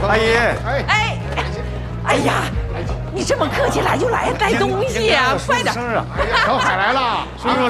阿姨， 哎呀，你这么客气，来就来，带东西呀，快点！ 生日啊！ 小海来了， 叔叔